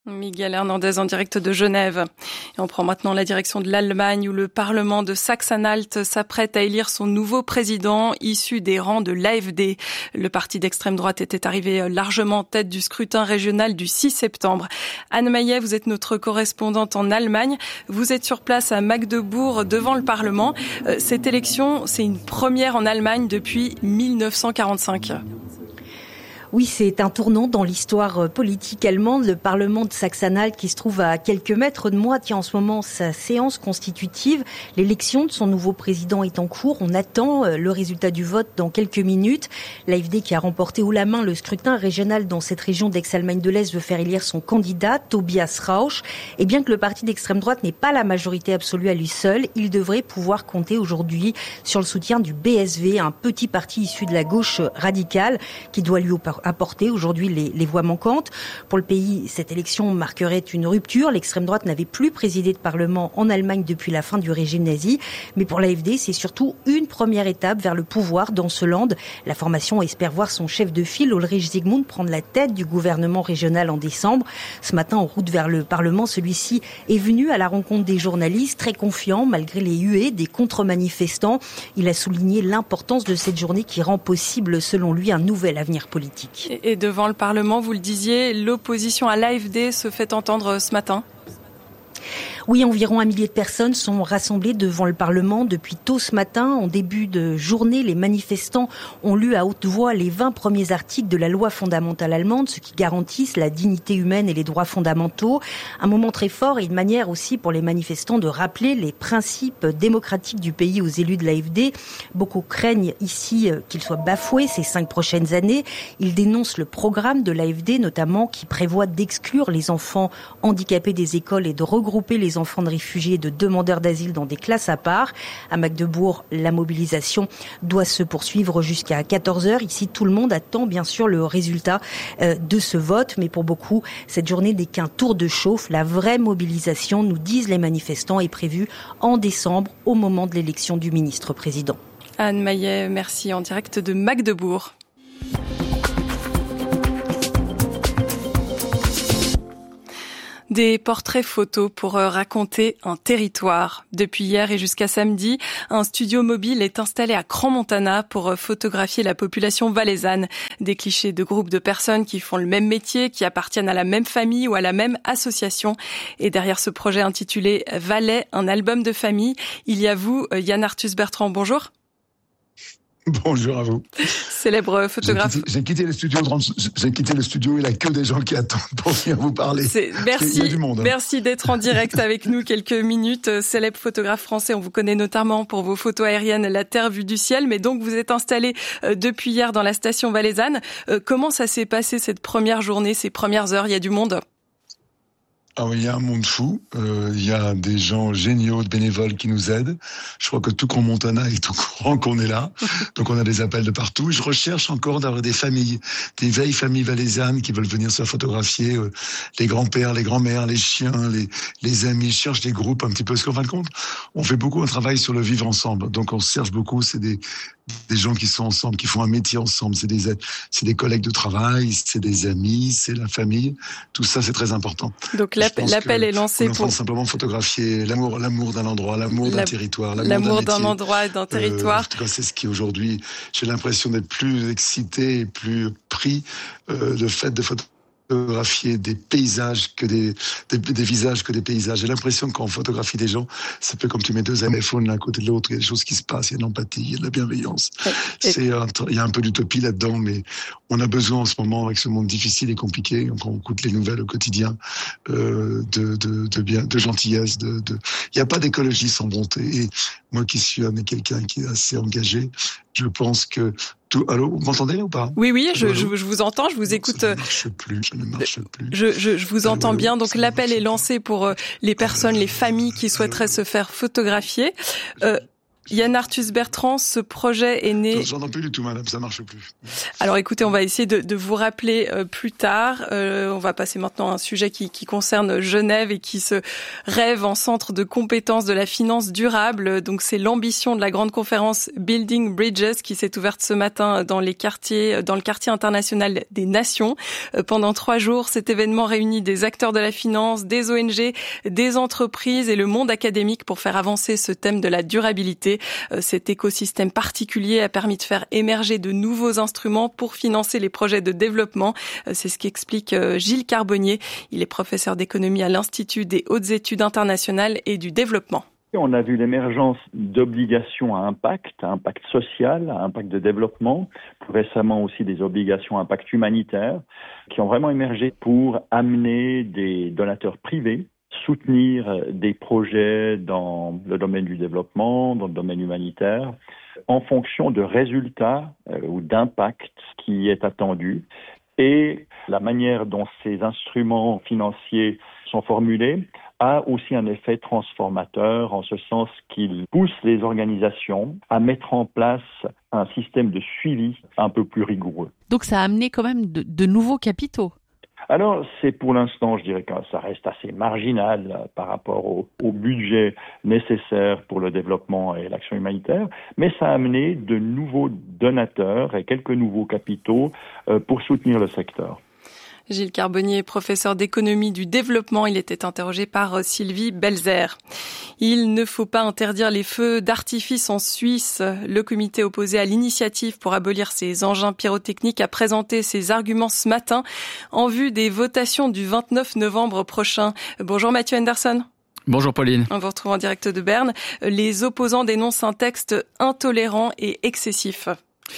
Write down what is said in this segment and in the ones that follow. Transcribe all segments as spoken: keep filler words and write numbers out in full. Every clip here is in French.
Miguel Hernandez en direct de Genève. Et on prend maintenant la direction de l'Allemagne où le Parlement de Saxe-Anhalt s'apprête à élire son nouveau président issu des rangs de l'A F D. Le parti d'extrême droite était arrivé largement en tête du scrutin régional du six septembre. Anne Maillet, vous êtes notre correspondante en Allemagne. Vous êtes sur place à Magdebourg devant le Parlement. Cette élection, c'est une première en Allemagne depuis mille neuf cent quarante-cinq. Oui, c'est un tournant dans l'histoire politique allemande. Le Parlement de Saxe-Anhalt, qui se trouve à quelques mètres de moi, tient en ce moment sa séance constitutive. L'élection de son nouveau président est en cours. On attend le résultat du vote dans quelques minutes. L'A F D, qui a remporté haut la main le scrutin régional dans cette région d'Aix-Allemagne de l'Est, veut faire élire son candidat, Tobias Rausch. Et bien que le parti d'extrême droite n'ait pas la majorité absolue à lui seul, il devrait pouvoir compter aujourd'hui sur le soutien du B S V, un petit parti issu de la gauche radicale, qui doit lui apporter aujourd'hui les, les voix manquantes. Pour le pays, cette élection marquerait une rupture. L'extrême droite n'avait plus présidé de Parlement en Allemagne depuis la fin du régime nazi. Mais pour l'A F D, c'est surtout une première étape vers le pouvoir dans ce land. La formation espère voir son chef de file, Ulrich Zygmunt, prendre la tête du gouvernement régional en décembre. Ce matin, en route vers le Parlement, celui-ci est venu à la rencontre des journalistes, très confiant malgré les huées des contre-manifestants. Il a souligné l'importance de cette journée qui rend possible, selon lui, un nouvel avenir politique. Et devant le Parlement, vous le disiez, l'opposition à l'A F D se fait entendre ce matin. Oui, environ un millier de personnes sont rassemblées devant le Parlement depuis tôt ce matin. En début de journée, les manifestants ont lu à haute voix les vingt premiers articles de la loi fondamentale allemande, ce qui garantissent la dignité humaine et les droits fondamentaux. Un moment très fort et une manière aussi pour les manifestants de rappeler les principes démocratiques du pays aux élus de l'A F D. Beaucoup craignent ici qu'ils soient bafoués ces cinq prochaines années. Ils dénoncent le programme de l'A F D, notamment, qui prévoit d'exclure les enfants handicapés des écoles et de regrouper les enfants de réfugiés et de demandeurs d'asile dans des classes à part. À Magdebourg, la mobilisation doit se poursuivre jusqu'à quatorze heures. Ici, tout le monde attend bien sûr le résultat de ce vote. Mais pour beaucoup, cette journée n'est qu'un tour de chauffe. La vraie mobilisation, nous disent les manifestants, est prévue en décembre, au moment de l'élection du ministre-président. Anne Maillet, merci, en direct de Magdebourg. Des portraits photos pour raconter un territoire. Depuis hier et jusqu'à samedi, un studio mobile est installé à Crans-Montana pour photographier la population valaisanne. Des clichés de groupes de personnes qui font le même métier, qui appartiennent à la même famille ou à la même association. Et derrière ce projet intitulé Valais, un album de famille, il y a vous, Yann Arthus Bertrand. Bonjour. Bonjour à vous. Célèbre photographe. J'ai quitté, j'ai quitté le studio, j'ai quitté le studio, il n'y a que des gens qui attendent pour venir vous parler. C'est, merci, il y a du monde, hein. Merci d'être en direct avec nous quelques minutes. Célèbre photographe français, on vous connaît notamment pour vos photos aériennes La Terre vue du ciel, mais donc vous êtes installé depuis hier dans la station valaisanne. Comment ça s'est passé cette première journée, ces premières heures? Il y a du monde? Ah oui, il y a un monde fou. Euh, il y a des gens géniaux, de bénévoles qui nous aident. Je crois que tout Crans-Montana est au courant qu'on est là. Donc on a des appels de partout. Je recherche encore d'avoir des familles, des vieilles familles valaisannes qui veulent venir se faire photographier. Euh, les grands-pères, les grands-mères, les chiens, les, les amis. Je cherche des groupes un petit peu. Parce qu'en fin de compte, on fait beaucoup un travail sur le vivre ensemble. Donc on se cherche beaucoup. C'est des, des gens qui sont ensemble, qui font un métier ensemble. C'est des, c'est des collègues de travail, c'est des amis, c'est la famille. Tout ça, c'est très important. Donc là, l'appel est lancé on est pour simplement photographier l'amour, l'amour d'un endroit, l'amour d'un la... territoire, l'amour, l'amour d'un, d'un endroit et d'un territoire. Euh, en tout cas, c'est ce qui aujourd'hui, j'ai l'impression d'être plus excité et plus pris euh, le fait de photographier photographier des paysages que des, des, des visages que des paysages. J'ai l'impression que quand on photographie des gens, c'est un peu comme tu mets deux téléphones l'un à côté de l'autre, il y a des choses qui se passent, il y a de l'empathie, il y a de la bienveillance. Et... C'est un, il y a un peu d'utopie là-dedans, mais on a besoin en ce moment, avec ce monde difficile et compliqué, quand on écoute les nouvelles au quotidien, euh, de, de, de bien, de gentillesse, de, de, il n'y a pas d'écologie sans bonté. Et moi qui suis un, quelqu'un qui est assez engagé, je pense que tout... Allô, vous m'entendez là ou pas? Oui, oui, je, je, je vous entends, je vous écoute. Ça ne marche plus, ça ne marche plus. Je, je, je vous entends bien. Donc l'appel est lancé pour les personnes, les familles qui souhaiteraient se faire photographier. Euh, Yann Arthus-Bertrand, ce projet est né... J'en ai plus du tout, madame, ça marche plus. Alors écoutez, on va essayer de, de vous rappeler euh, plus tard. Euh, on va passer maintenant à un sujet qui, qui concerne Genève et qui se rêve en centre de compétences de la finance durable. Donc c'est l'ambition de la grande conférence Building Bridges qui s'est ouverte ce matin dans les quartiers, dans le quartier international des Nations. Euh, pendant trois jours, cet événement réunit des acteurs de la finance, des O N G, des entreprises et le monde académique pour faire avancer ce thème de la durabilité. Euh, cet écosystème particulier a permis de faire émerger de nouveaux instruments pour financer les projets de développement. Euh, c'est ce qu'explique euh, Gilles Carbonnier. Il est professeur d'économie à l'Institut des hautes études internationales et du développement. On a vu l'émergence d'obligations à impact, à impact social, à impact de développement, plus récemment aussi des obligations à impact humanitaire, qui ont vraiment émergé pour amener des donateurs privés, soutenir des projets dans le domaine du développement, dans le domaine humanitaire, en fonction de résultats euh, ou d'impact qui est attendu. Et la manière dont ces instruments financiers sont formulés a aussi un effet transformateur en ce sens qu'il pousse les organisations à mettre en place un système de suivi un peu plus rigoureux. Donc ça a amené quand même de, de nouveaux capitaux. Alors, c'est pour l'instant, je dirais que ça reste assez marginal par rapport au, au budget nécessaire pour le développement et l'action humanitaire, mais ça a amené de nouveaux donateurs et quelques nouveaux capitaux euh, pour soutenir le secteur. Gilles Carbonnier, professeur d'économie du développement, il était interrogé par Sylvie Belzer. Il ne faut pas interdire les feux d'artifice en Suisse. Le comité opposé à l'initiative pour abolir ces engins pyrotechniques a présenté ses arguments ce matin en vue des votations du vingt-neuf novembre prochain. Bonjour Mathieu Henderson. Bonjour Pauline. On vous retrouve en direct de Berne. Les opposants dénoncent un texte intolérant et excessif.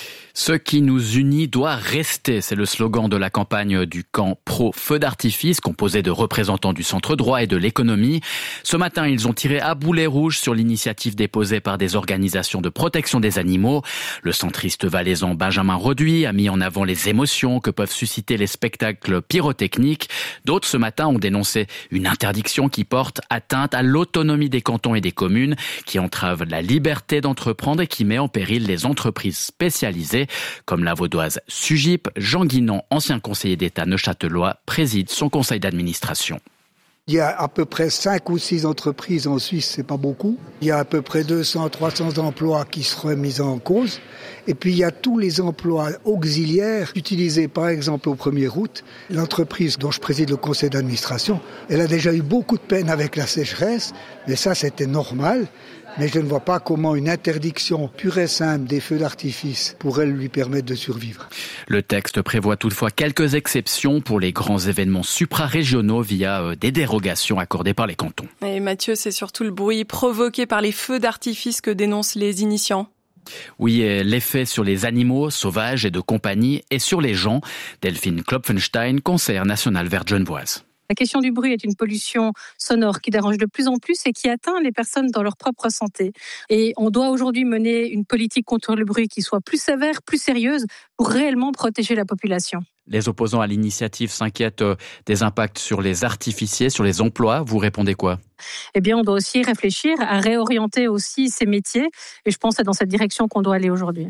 Ce qui nous unit doit rester, c'est le slogan de la campagne du camp pro-feu d'artifice, composé de représentants du centre droit et de l'économie. Ce matin, ils ont tiré à boulet rouge sur l'initiative déposée par des organisations de protection des animaux. Le centriste valaisan Benjamin Roduit a mis en avant les émotions que peuvent susciter les spectacles pyrotechniques. D'autres, ce matin, ont dénoncé une interdiction qui porte atteinte à l'autonomie des cantons et des communes, qui entrave la liberté d'entreprendre et qui met en péril les entreprises spécialisées. Comme la vaudoise Sugip, Jean Guinan, ancien conseiller d'État neuchâtelois, préside son conseil d'administration. Il y a à peu près cinq ou six entreprises en Suisse, c'est pas beaucoup. Il y a à peu près deux cents à trois cents emplois qui seraient mis en cause. Et puis il y a tous les emplois auxiliaires utilisés par exemple au premier août. L'entreprise dont je préside le conseil d'administration, elle a déjà eu beaucoup de peine avec la sécheresse, mais ça c'était normal. Mais je ne vois pas comment une interdiction pure et simple des feux d'artifice pourrait lui permettre de survivre. Le texte prévoit toutefois quelques exceptions pour les grands événements suprarégionaux via des dérogations accordées par les cantons. Et Mathieu, c'est surtout le bruit provoqué par les feux d'artifice que dénoncent les initiants. Oui, et l'effet sur les animaux sauvages et de compagnie et sur les gens. Delphine Klopfenstein, conseillère nationale verte genevoise. La question du bruit est une pollution sonore qui dérange de plus en plus et qui atteint les personnes dans leur propre santé. Et on doit aujourd'hui mener une politique contre le bruit qui soit plus sévère, plus sérieuse pour réellement protéger la population. Les opposants à l'initiative s'inquiètent des impacts sur les artificiers, sur les emplois. Vous répondez quoi ? Eh bien, on doit aussi réfléchir à réorienter aussi ces métiers. Et je pense que c'est dans cette direction qu'on doit aller aujourd'hui.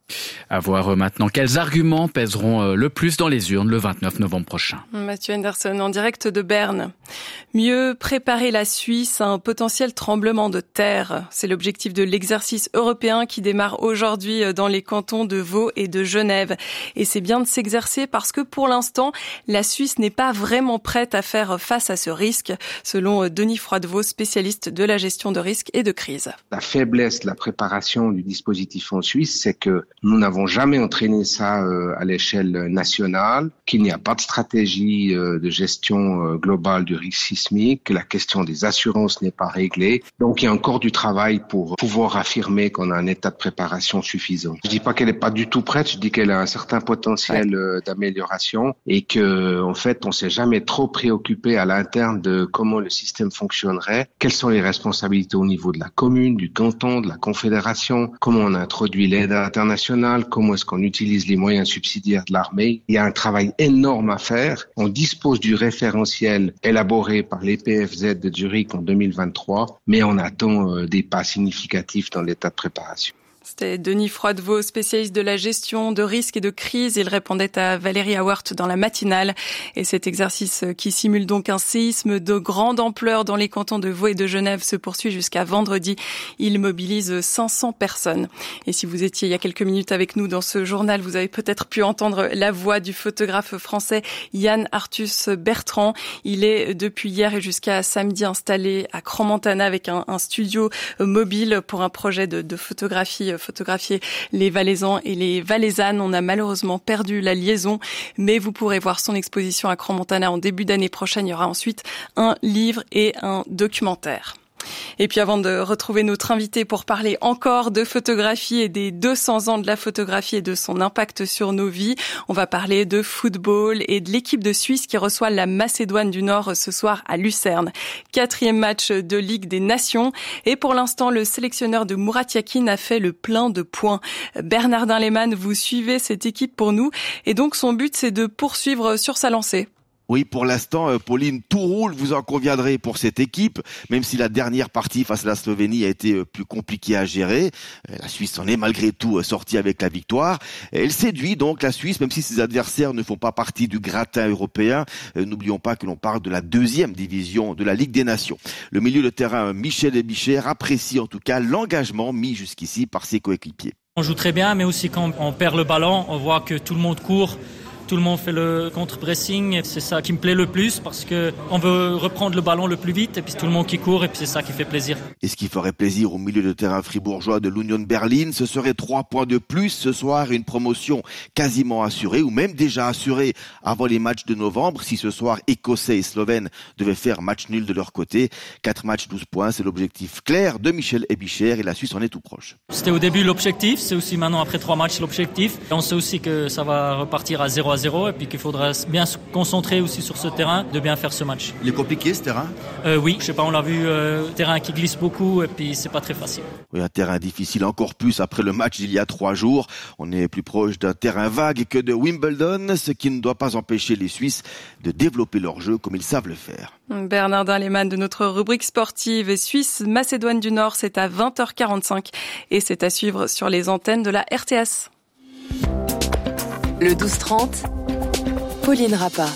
À voir maintenant quels arguments pèseront le plus dans les urnes le vingt-neuf novembre prochain. Mathieu Henderson en direct de Berne. Mieux préparer la Suisse à un potentiel tremblement de terre. C'est l'objectif de l'exercice européen qui démarre aujourd'hui dans les cantons de Vaud et de Genève. Et c'est bien de s'exercer parce que pour l'instant, la Suisse n'est pas vraiment prête à faire face à ce risque, selon Denis Froidevaux, spécialiste de la gestion de risques et de crise. La faiblesse de la préparation du dispositif en Suisse, c'est que nous n'avons jamais entraîné ça euh, à l'échelle nationale, qu'il n'y a pas de stratégie euh, de gestion euh, globale du risque sismique, que la question des assurances n'est pas réglée. Donc il y a encore du travail pour pouvoir affirmer qu'on a un état de préparation suffisant. Je dis pas qu'elle n'est pas du tout prête, je dis qu'elle a un certain potentiel euh, d'amélioration et que en fait on s'est jamais trop préoccupé à l'interne de comment le système fonctionnerait, quelles sont les responsabilités au niveau de la commune, du canton, de la confédération, comment on introduit l'aide internationale. nationale, comment est-ce qu'on utilise les moyens subsidiaires de l'armée. Il y a un travail énorme à faire. On dispose du référentiel élaboré par l'E P F Z de Zurich en deux mille vingt-trois, mais on attend des pas significatifs dans l'état de préparation. C'était Denis Froidevaux, spécialiste de la gestion de risques et de crise. Il répondait à Valérie Hauert dans la matinale. Et cet exercice qui simule donc un séisme de grande ampleur dans les cantons de Vaud et de Genève se poursuit jusqu'à vendredi. Il mobilise cinq cents personnes. Et si vous étiez il y a quelques minutes avec nous dans ce journal, vous avez peut-être pu entendre la voix du photographe français Yann Arthus Bertrand. Il est depuis hier et jusqu'à samedi installé à Crans-Montana avec un, un studio mobile pour un projet de, de photographie photographier les Valaisans et les Valaisannes. On a malheureusement perdu la liaison, mais vous pourrez voir son exposition à Crans-Montana en début d'année prochaine. Il y aura ensuite un livre et un documentaire. Et puis avant de retrouver notre invité pour parler encore de photographie et des deux cents ans de la photographie et de son impact sur nos vies, on va parler de football et de l'équipe de Suisse qui reçoit la Macédoine du Nord ce soir à Lucerne. Quatrième match de Ligue des Nations et pour l'instant le sélectionneur de Murat Yakin a fait le plein de points. Bernardin Lehmann, vous suivez cette équipe pour nous et donc son but c'est de poursuivre sur sa lancée. Oui, pour l'instant, Pauline, tout roule, vous en conviendrez pour cette équipe, même si la dernière partie face à la Slovénie a été plus compliquée à gérer. La Suisse en est malgré tout sortie avec la victoire. Elle séduit donc la Suisse, même si ses adversaires ne font pas partie du gratin européen. N'oublions pas que l'on parle de la deuxième division de la Ligue des Nations. Le milieu de terrain Michel Ebicher apprécie en tout cas l'engagement mis jusqu'ici par ses coéquipiers. On joue très bien, mais aussi quand on perd le ballon, on voit que tout le monde court. Tout le monde fait le contre-pressing, c'est ça qui me plaît le plus parce que on veut reprendre le ballon le plus vite et puis tout le monde qui court et puis c'est ça qui fait plaisir. Et ce qui ferait plaisir au milieu de terrain fribourgeois de l'Union Berlin, ce serait trois points de plus ce soir, une promotion quasiment assurée ou même déjà assurée avant les matchs de novembre si ce soir Écossais et Slovènes devaient faire match nul de leur côté. Quatre matchs, douze points, c'est l'objectif clair de Michel Ebicher et la Suisse en est tout proche. C'était au début l'objectif, c'est aussi maintenant après trois matchs l'objectif. On sait aussi que ça va repartir à zéro à zéro et puis qu'il faudra bien se concentrer aussi sur ce terrain, de bien faire ce match. Il est compliqué ce terrain ? euh, Oui, je sais pas, on l'a vu, euh, terrain qui glisse beaucoup et puis c'est pas très facile. Oui, un terrain difficile encore plus après le match d'il y a trois jours. On est plus proche d'un terrain vague que de Wimbledon, ce qui ne doit pas empêcher les Suisses de développer leur jeu comme ils savent le faire. Bernardin Lehmann de notre rubrique sportive Suisse-Macédoine du Nord, c'est à vingt heures quarante-cinq et c'est à suivre sur les antennes de la R T S. Le douze trente, Pauline Rappa.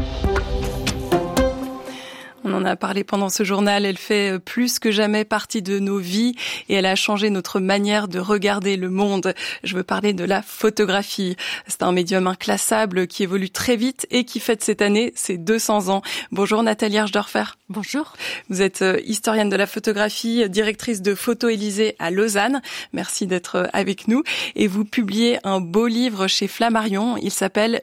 On en a parlé pendant ce journal, elle fait plus que jamais partie de nos vies et elle a changé notre manière de regarder le monde. Je veux parler de la photographie. C'est un médium inclassable qui évolue très vite et qui fête cette année ses deux cents ans. Bonjour Nathalie Herschdorfer. Bonjour. Vous êtes historienne de la photographie, directrice de Photo Élysée à Lausanne. Merci d'être avec nous. Et vous publiez un beau livre chez Flammarion. Il s'appelle